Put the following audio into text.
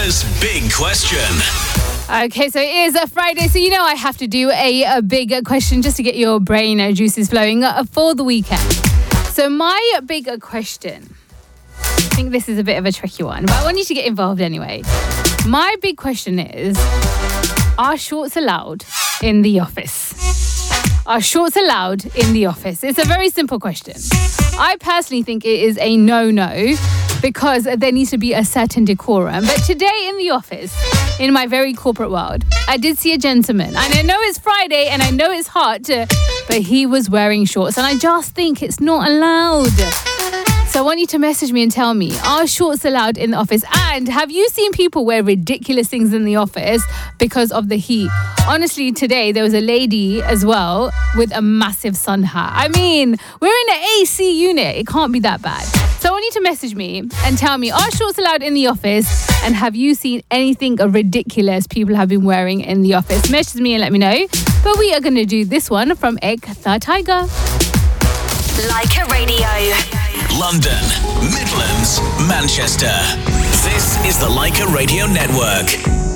Taiga's big question. Okay, so it is a Friday, so you know I have to do a big question just to get your brain juices flowing for the weekend. So my big question, I think this is a bit of a tricky one, but I want you to get involved anyway. My big question is, are shorts allowed in the office? Are shorts allowed in the office? It's a very simple question. I personally think it is a no-no because there needs to be a certain decorum. But today in the office, in my very corporate world, I did see a gentleman. And I know it's Friday and I know it's hot, but he was wearing shorts. And I just think it's not allowed. So I want you to message me and tell me, are shorts allowed in the office? And have you seen people wear ridiculous things in the office because of the heat? Honestly, today there was a lady as well with a massive sun hat. I mean, we're in an AC unit. It can't be that bad. So I want you to message me and tell me, are shorts allowed in the office? And have you seen anything ridiculous people have been wearing in the office? Message me and let me know. But we are going to do this one from Egg the Tiger. Like a Radio. London, Midlands, Manchester. This is the Like a Radio Network.